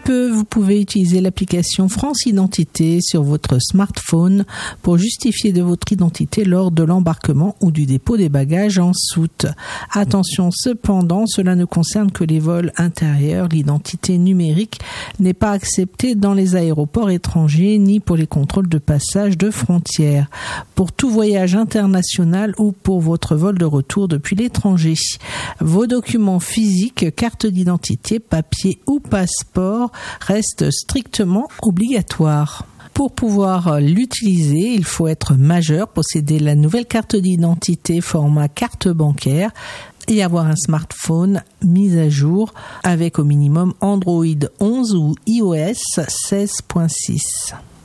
peu, vous pouvez utiliser l'application France Identité sur votre smartphone pour justifier de votre identité lors de l'embarquement ou du dépôt des bagages en soute. Attention cependant, cela ne concerne que les vols intérieurs. L'identité numérique n'est pas acceptée dans les aéroports étrangers ni pour les contrôles de passage de frontières. Pour tout voyage international ou pour votre vol de retour depuis l'étranger, vos documents physiques, carte d'identité, papier ou passeport restent strictement obligatoires. Pour pouvoir l'utiliser, il faut être majeur, posséder la nouvelle carte d'identité format carte bancaire et avoir un smartphone mis à jour avec au minimum Android 11 ou iOS 16.6.